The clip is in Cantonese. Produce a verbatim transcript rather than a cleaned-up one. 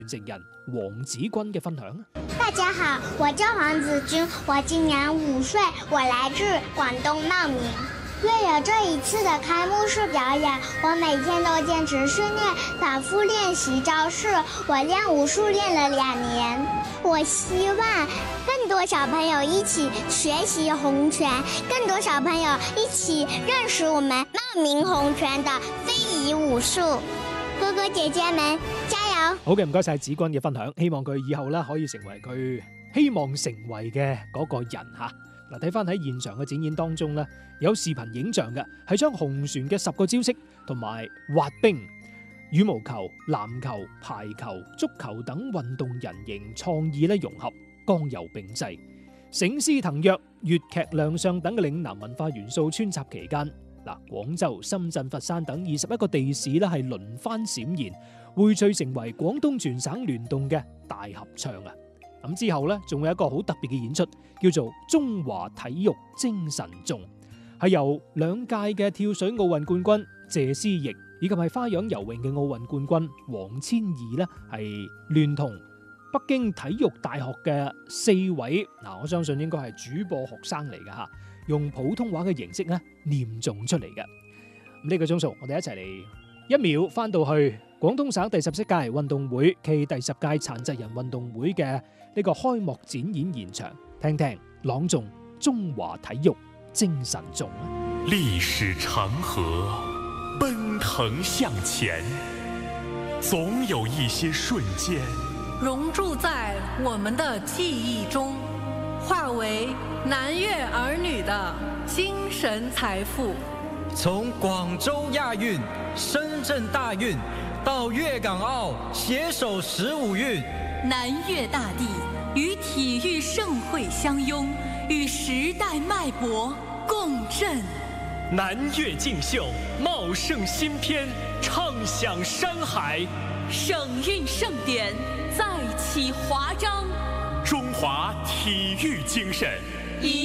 傳承人黃子君嘅分享。 大家好，我叫黃子君，我今年五歲，我來自廣東茂名。為了這一次的開幕式表演，我每天都堅持訓練，反覆練習招式。我練武術練了兩年。我希望更多小朋友一起學習洪拳，更多小朋友一起認識我們茂名洪拳的非遺武術。哥哥姐姐們加油！ 好嘅，唔該晒子君嘅分享，希望佢以後咧可以成為佢希望成為嘅嗰個人吓。嗱，睇翻喺現場嘅展演當中咧，有視頻影像嘅，係將洪拳嘅十個招式同埋滑冰、羽毛球、籃球、排球、足球等運動人形創意咧融合，剛柔並濟，醒獅騰躍、粵劇亮相等嘅嶺南文化元素穿插期間，嗱，廣州、深圳、佛山等二十一個地市咧係輪番閃現，匯聚成為廣東全省聯動嘅大合唱啊！咁之後咧，仲有一個好特別嘅演出，叫做中華體育精神頌，係由兩屆嘅跳水奧運冠軍謝思埸以及係花樣游泳嘅奧運冠軍黃千儀咧，係聯同北京體育大學嘅四位嗱，我相信應該係主播學生嚟嘅吓，用普通話嘅形式咧念誦出嚟嘅。咁呢個鐘數，我哋一齊嚟一秒翻到去廣東省第十七屆運動會暨第十屆殘疾人運動會嘅呢個開幕展演現場，聽聽朗誦中華體育精神頌。 歷史長河奔騰向前，總有一些瞬間融入在我們的記憶中，化為南粵兒女的精神財富。 從廣州亞運、深圳大運到粵港澳攜手十五運， 南粵大地與體育盛會相擁，與時代脈搏共振。 南粵競秀，茂盛新篇，唱響山海。 省運盛典，再起華章。 中華體育精神。